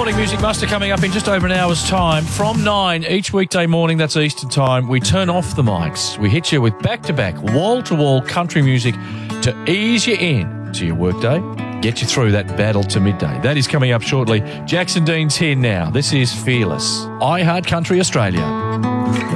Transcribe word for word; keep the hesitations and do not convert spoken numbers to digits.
Morning Music Muster coming up in just over an hour's time. From nine each weekday morning, that's Eastern Time, we turn off the mics. We hit you with back-to-back, wall-to-wall country music to ease you in to your workday, get you through that battle to midday. That is coming up shortly. Jackson Dean's here now. This is Fearless. iHeart Country Australia.